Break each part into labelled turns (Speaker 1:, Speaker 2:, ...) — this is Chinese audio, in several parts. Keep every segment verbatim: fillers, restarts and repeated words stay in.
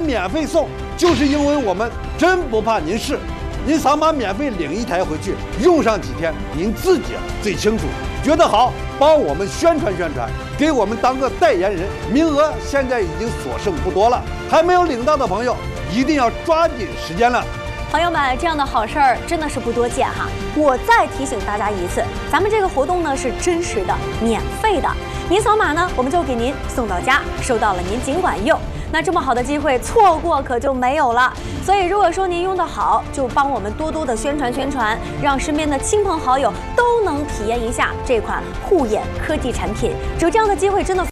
Speaker 1: 免费送，就是因为我们真不怕您试。您扫码免费领一台回去，用上几天您自己最清楚。觉得好，帮我们宣传宣传，给我们当个代言人。名额现在已经所剩不多了，还没有领到的朋友一定要抓紧时间了。
Speaker 2: 朋友们，这样的好事儿真的是不多见哈！我再提醒大家一次，咱们这个活动呢是真实的、免费的，您扫码呢，我们就给您送到家，收到了您尽管用。那这么好的机会，错过可就没有了。所以，如果说您用得好，就帮我们多多的宣传宣传，让身边的亲朋好友都能体验一下这款护眼科技产品。只有这样的机会，真的。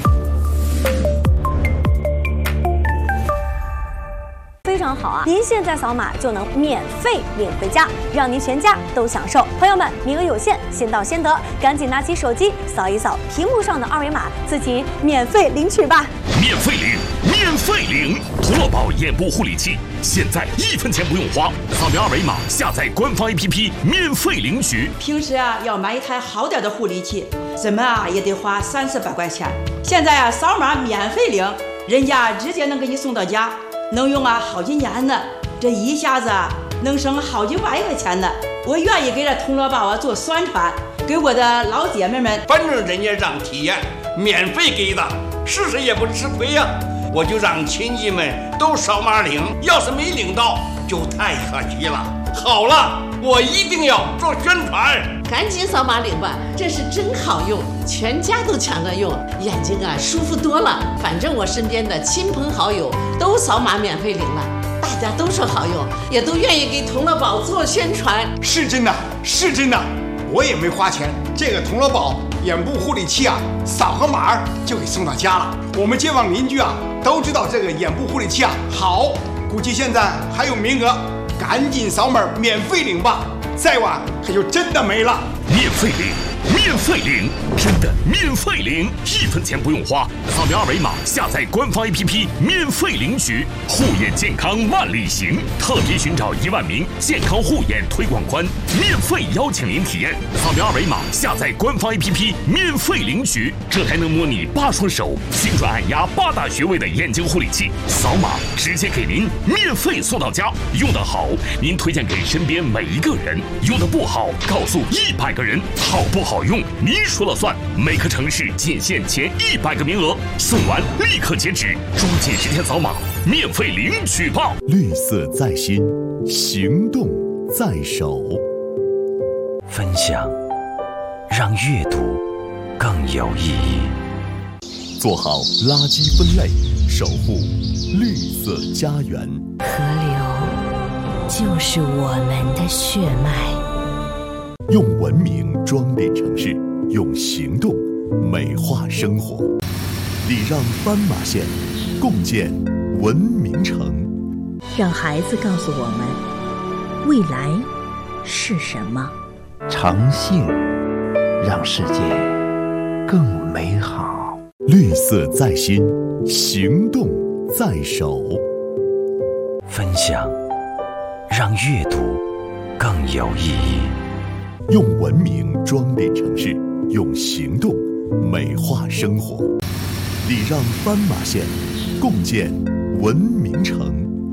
Speaker 2: 非常好啊！您现在扫码就能免费领回家，让您全家都享受。朋友们，名额有限，先到先得，赶紧拿起手机扫一扫屏幕上的二维码，自己免费领取吧！
Speaker 3: 免费领，免费领！涂乐宝眼部护理器，现在一分钱不用花，扫描二维码，下载官方 A P P， 免费领取。
Speaker 4: 平时啊，要买一台好点的护理器，怎么啊也得花三四百块钱。现在啊，扫码免费领，人家直接能给你送到家。能用啊好几年呢，这一下子啊能省好几万块钱呢。我愿意给这通乐宝啊做宣传，给我的老姐妹们。
Speaker 5: 反正人家让体验，免费给的，试试也不吃亏呀、啊。我就让亲戚们都扫码领，要是没领到就太可惜了。好了，我一定要做宣传，
Speaker 6: 赶紧扫码领吧，这是真好用，全家都抢着用，眼睛啊舒服多了。反正我身边的亲朋好友都扫码免费领了，大家都说好用，也都愿意给同乐宝做宣传。
Speaker 7: 是真的，是真的，我也没花钱，这个同乐宝眼部护理器啊，扫个码就给送到家了。我们街坊邻居啊都知道这个眼部护理器啊好，估计现在还有名额，赶紧扫码免费领吧，再晚可就真的没了。
Speaker 3: 免费领，免费领，真的免费领，一分钱不用花，扫描二维码，下载官方 A P P， 免费领取。护眼健康万里行，特别寻找一万名健康护眼推广官，免费邀请您体验。扫描二维码，下载官方 A P P， 免费领取。这台能模拟八双手、精准按压八大穴位的眼睛护理器，扫码直接给您免费送到家。用得好，您推荐给身边每一个人；用得不好，告诉一百个人。好不好用，您说了算。每个城市仅限前一百个名额，送完立刻截止，抓紧时间扫码，免费领取吧。
Speaker 8: 绿色在心，行动在手。
Speaker 9: 分享，让阅读更有意义。
Speaker 8: 做好垃圾分类，守护绿色家园。
Speaker 10: 河流就是我们的血脉。
Speaker 8: 用文明装点城市，用行动美化生活。礼让斑马线，共建文明城。
Speaker 10: 让孩子告诉我们，未来是什么。
Speaker 11: 诚信，让世界更美好。
Speaker 8: 绿色在心，行动在手。
Speaker 9: 分享，让阅读更有意义。
Speaker 8: 用文明装点城市，用行动美化生活。礼让斑马线，共建文明城。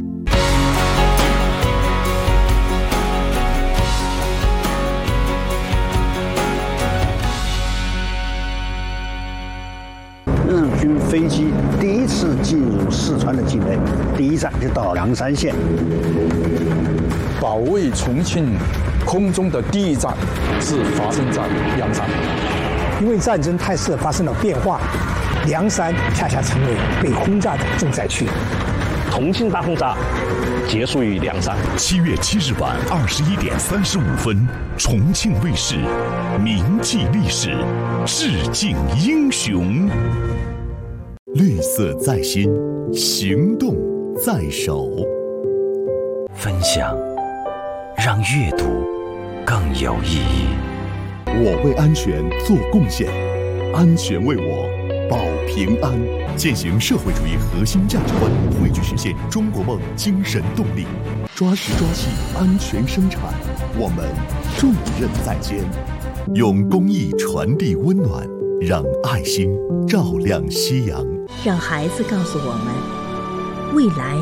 Speaker 12: 日军飞机第一次进入四川的境内，第一站就到凉山县。
Speaker 13: 保卫重庆空中的第一站是发生在凉山，
Speaker 14: 因为战争态势发生了变化，凉山恰恰成为被轰炸的重灾区。
Speaker 15: 重庆大轰炸结束于凉山。
Speaker 3: 七月七日晚二十一点三十五分，重庆卫视铭记历史，致敬英雄。
Speaker 8: 绿色在心，行动在手。
Speaker 9: 分享，让阅读更有意义。
Speaker 8: 我为安全做贡献，安全为我保平安。践行社会主义核心价值观，汇聚实现中国梦精神动力。抓实抓细，安全生产，我们重任在肩。用公益传递温暖，让爱心照亮夕阳。
Speaker 10: 让孩子告诉我们，未来